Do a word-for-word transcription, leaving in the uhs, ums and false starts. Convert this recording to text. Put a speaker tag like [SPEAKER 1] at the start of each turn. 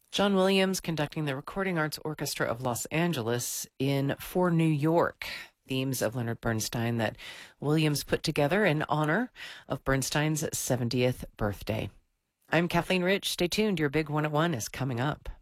[SPEAKER 1] John Williams conducting the Recording Arts Orchestra of Los Angeles in For New York. Themes of Leonard Bernstein that Williams put together in honor of Bernstein's seventieth birthday. I'm Kathleen Rich. Stay tuned. Your Big one oh one is coming up.